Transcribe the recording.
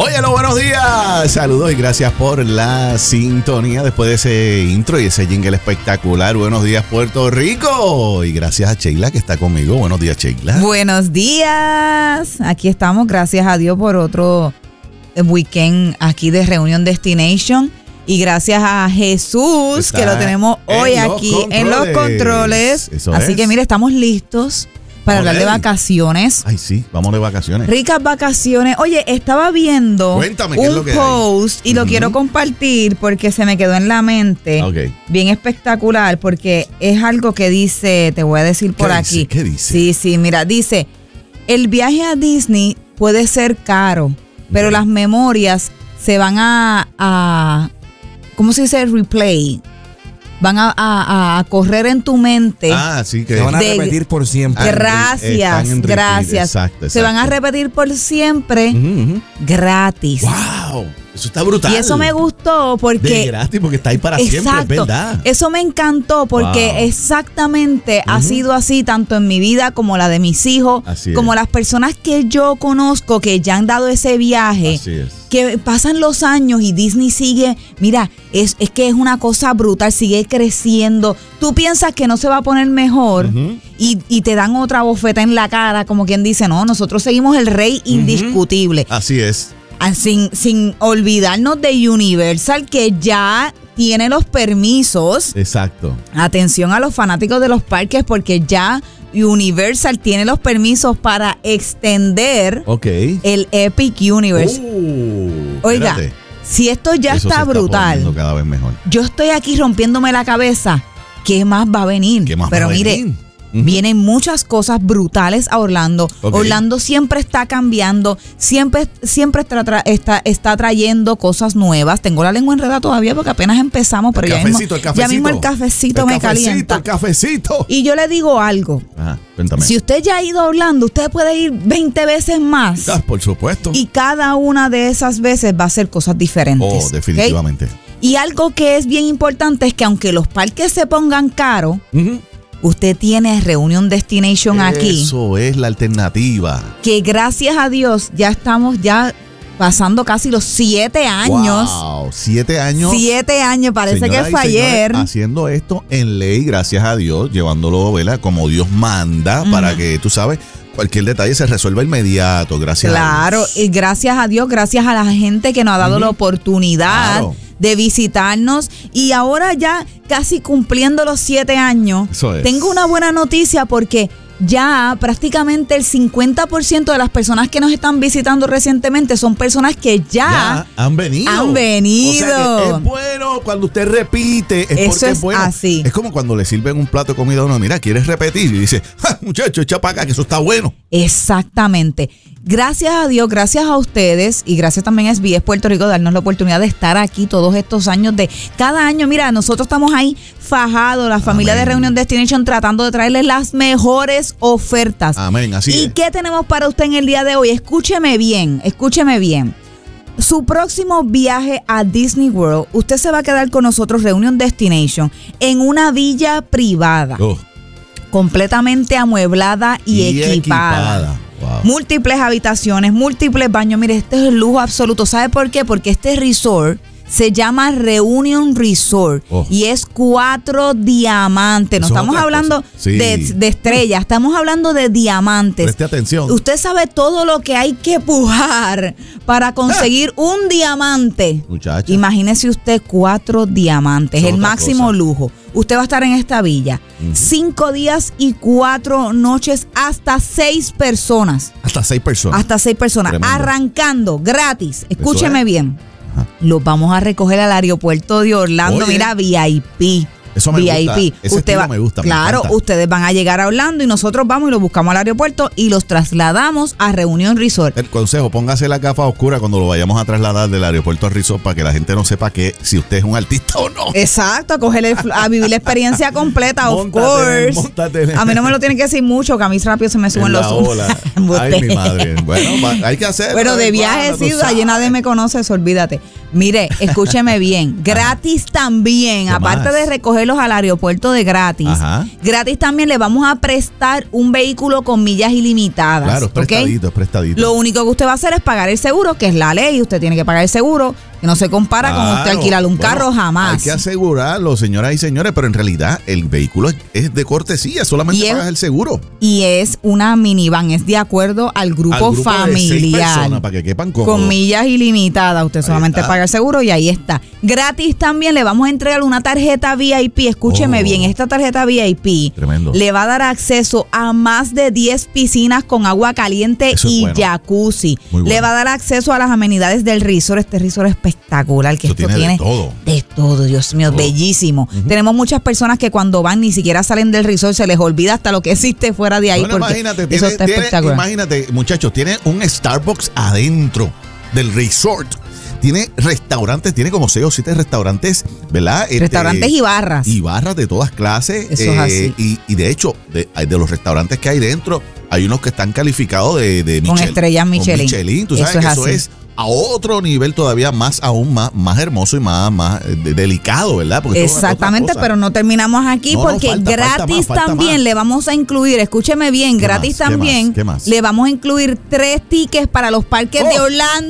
Óyelo, buenos días. Saludos y gracias por la sintonía después de ese intro y ese jingle espectacular. Buenos días, Puerto Rico. Y gracias a Sheila que está conmigo. Buenos días, Sheila. Buenos días. Aquí estamos, gracias a Dios por otro weekend aquí de Reunion Destination. Y gracias a Jesús, que lo tenemos hoy aquí en los controles. Así que mire, estamos listos para hablar de vacaciones. Ay, sí, vamos de vacaciones. Ricas vacaciones. Oye, estaba viendo un post y lo quiero compartir porque se me quedó en la mente. Okay. Bien espectacular porque es algo que dice, te voy a decir por aquí. ¿Qué dice? Sí, mira, dice, el viaje a Disney puede ser caro, pero las memorias se van a ¿cómo se dice? Replay. Van a correr en tu mente. Sí, que se van a repetir por siempre. Gracias. Exacto. Se van a repetir por siempre gratis. ¡Wow! Eso está brutal. Y eso me gustó porque... De gratis, porque está ahí para siempre, es verdad. Eso me encantó porque exactamente ha sido así tanto en mi vida como la de mis hijos, como las personas que yo conozco que ya han dado ese viaje. Así es. Que pasan los años y Disney sigue, mira, es que es una cosa brutal, sigue creciendo. Tú piensas que no se va a poner mejor y te dan otra bofeta en la cara, como quien dice, no, nosotros seguimos el rey indiscutible. Así es. Sin olvidarnos de Universal, que ya tiene los permisos. Exacto. Atención a los fanáticos de los parques, porque ya Universal tiene los permisos para extender el Epic Universe. Oiga, si esto ya está brutal, cada vez mejor. Yo estoy aquí rompiéndome la cabeza. ¿Qué más va a venir? Pero mire, vienen muchas cosas brutales a Orlando. Orlando siempre está cambiando, siempre está trayendo cosas nuevas. Tengo la lengua enredada todavía porque apenas empezamos, pero ya mismo el cafecito me calienta. El cafecito. Y yo le digo algo. Cuéntame. Si usted ya ha ido a Orlando, usted puede ir 20 veces más. Por supuesto. Y cada una de esas veces va a ser cosas diferentes. Definitivamente. Y algo que es bien importante es que aunque los parques se pongan caros, usted tiene Reunion Destination aquí. Eso es la alternativa. Que gracias a Dios ya estamos pasando casi los 7 años. Wow, 7 años. 7 años, parece que fue ayer. Haciendo esto en ley, gracias a Dios, llevándolo, ¿verdad? Como Dios manda, para que, tú sabes, cualquier detalle se resuelva inmediato, gracias a Dios. Claro, y gracias a Dios, gracias a la gente que nos ha dado la oportunidad de visitarnos. Y ahora ya casi cumpliendo los 7 años, tengo una buena noticia porque ya prácticamente el 50% de las personas que nos están visitando recientemente son personas que ya han venido. O sea que es bueno cuando usted repite. Eso es bueno. así. Es como cuando le sirven un plato de comida a uno. Mira, ¿quieres repetir? Y dice, muchacho, echa para acá que eso está bueno. Exactamente. Gracias a Dios, gracias a ustedes y gracias también a SBS Puerto Rico darnos la oportunidad de estar aquí todos estos años cada año. Mira, nosotros estamos ahí fajados, la familia de Reunion Destination, tratando de traerles las mejores ofertas. Amén, así es. ¿Y qué tenemos para usted en el día de hoy? Escúcheme bien. Su próximo viaje a Disney World, usted se va a quedar con nosotros, Reunion Destination, en una villa privada. Completamente amueblada y equipada. Wow. Múltiples habitaciones, múltiples baños. Mire, este es el lujo absoluto. ¿Sabe por qué? Porque este resort se llama Reunion Resort y es 4 diamantes. No estamos hablando de estrellas, estamos hablando de diamantes. Preste atención. Usted sabe todo lo que hay que pujar para conseguir un diamante. Muchacha. Imagínese usted 4 diamantes, el máximo lujo. Usted va a estar en esta villa 5 días y 4 noches, hasta 6 personas. Hasta 6 personas. Tremendo. Arrancando gratis. Escúcheme bien. Los vamos a recoger al aeropuerto de Orlando. Oye, mira, VIP. Eso me gusta. Ese estilo me gusta. Claro, ustedes van a llegar a Orlando y nosotros vamos y los buscamos al aeropuerto y los trasladamos a Reunion Resort. El consejo, póngase la gafa oscura cuando lo vayamos a trasladar del aeropuerto al resort para que la gente no sepa si usted es un artista o no. Exacto, a vivir la experiencia completa, of course. Móntate. A mí no me lo tienen que decir mucho, que a mí rápido se me suben los ojos. Ay, mi madre. Bueno, hay que hacerlo. Bueno, de viaje sí, Llena de me conoces, olvídate. Mire, escúcheme bien, gratis también, ¿Qué aparte más? de recogerlos al aeropuerto de gratis, Ajá. gratis también le vamos a prestar un vehículo con millas ilimitadas. Claro, es ¿ok? prestadito, es prestadito. Lo único que usted va a hacer es pagar el seguro, que es la ley, usted tiene que pagar el seguro, que no se compara con usted Claro. alquilar un Bueno, carro jamás. Hay que asegurarlo, señoras y señores, pero en realidad el vehículo es de cortesía, solamente Y es- pagas el seguro. Y es una minivan, es de acuerdo al grupo, Al grupo de 6 familiar. personas, para que quepan cómodos. Con millas ilimitadas, usted solamente está. paga el seguro y ahí está. Gratis también le vamos a entregar una tarjeta VIP, escúcheme Oh. bien, esta tarjeta VIP Tremendo. le va a dar acceso a más de 10 piscinas con agua caliente Eso es y bueno. jacuzzi. Muy bueno. Le va a dar acceso a las amenidades del resort, este resort espectacular, que Eso esto tiene de tiene todo. de todo, Dios mío, Todo. bellísimo. Tenemos muchas personas que cuando van ni siquiera salen del resort, se les olvida hasta lo que existe fuera de ahí. Bueno, porque imagínate, eso está espectacular. imagínate, muchachos, tiene un Starbucks adentro del resort. Tiene restaurantes, tiene como 6 o 7 restaurantes, ¿verdad? Restaurantes y barras. Y barras de todas clases. Eso es así. Y de hecho, de los restaurantes que hay dentro, hay unos que están calificados de Con Michelin. estrellas Con Michelin. Michelin. Tú sabes Eso es que eso así. es a otro nivel todavía aún más hermoso y más delicado, ¿verdad? Porque esto es otra Exactamente, cosa. pero no terminamos aquí No, no, porque falta gratis más. también le vamos a incluir, escúcheme bien, ¿Qué gratis más? ¿Qué también más? ¿Qué más? le vamos a incluir 3 tickets para los parques de Orlando.